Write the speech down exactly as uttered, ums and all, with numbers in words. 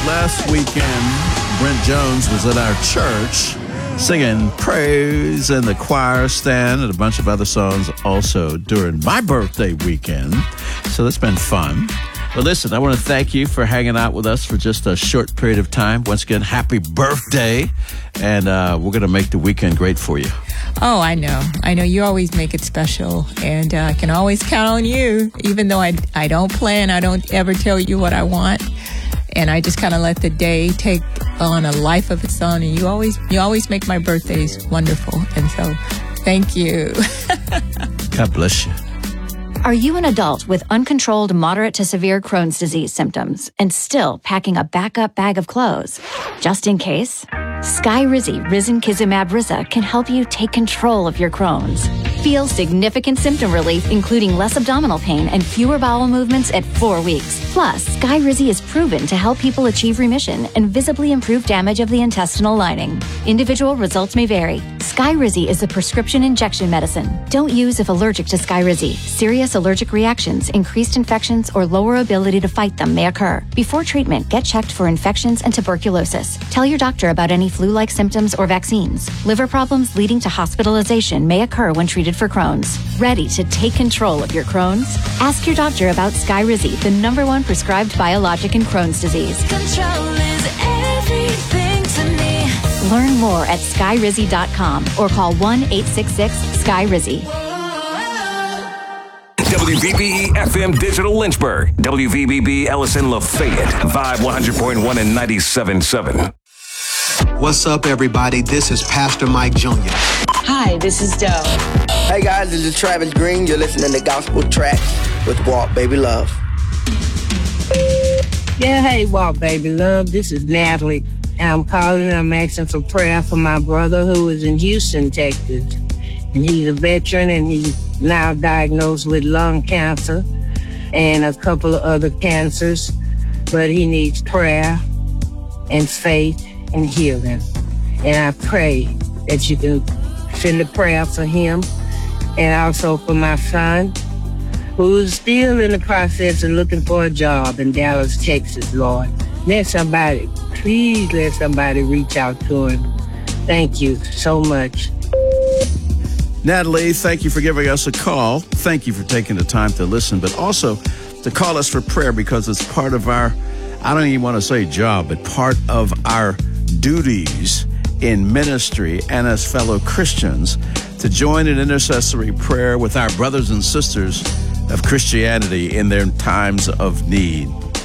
Last weekend, Brent Jones was at our church singing praise in the choir stand and a bunch of other songs also during my birthday weekend. So that's been fun. But listen, I want to thank you for hanging out with us for just a short period of time. Once again, happy birthday. And uh, we're going to make the weekend great for you. Oh, I know. I know you always make it special. And uh, I can always count on you, even though I, I don't plan. I don't ever tell you what I want. And I just kind of let the day take on a life of its own. And you always you always make my birthdays wonderful. And so thank you. God bless you. Are you an adult with uncontrolled moderate to severe Crohn's disease symptoms and still packing a backup bag of clothes? Just in case, Skyrizi Risankizumab Riza can help you take control of your Crohn's. Feel significant symptom relief, including less abdominal pain and fewer bowel movements at four weeks. Plus, Skyrizi is proven to help people achieve remission and visibly improve damage of the intestinal lining. Individual results may vary. Skyrizi is a prescription injection medicine. Don't use if allergic to Skyrizi. Serious allergic reactions, increased infections, or lower ability to fight them may occur. Before treatment, get checked for infections and tuberculosis. Tell your doctor about any flu-like symptoms or vaccines. Liver problems leading to hospitalization may occur when treated for Crohn's. Ready to take control of your Crohn's? Ask your doctor about Skyrizi, the number one prescribed biologic in Crohn's disease. Control is everything to me. Learn more at skyrizi dot com or call one eight six six Skyrizi. W V B E F M Digital Lynchburg. W V B B Ellison Lafayette. Vibe one hundred point one and ninety-seven point seven. What's up, everybody? This is Pastor Mike Junior Hi, this is Doe. Hey guys, this is Travis Green. You're listening to Gospel Tracks with Walk Baby Love. Yeah, hey, Walk Baby Love. This is Natalie. And I'm calling and I'm asking for prayer for my brother who is in Houston, Texas. And he's a veteran and he's now diagnosed with lung cancer and a couple of other cancers. But he needs prayer and faith and healing. And I pray that you can send a prayer for him and also for my son, who's still in the process of looking for a job in Dallas, Texas, Lord. Let somebody, please let somebody reach out to him. Thank you so much. Natalie, thank you for giving us a call. Thank you for taking the time to listen, but also to call us for prayer because it's part of our, I don't even want to say job, but part of our duties in ministry and as fellow Christians to join in intercessory prayer with our brothers and sisters of Christianity in their times of need.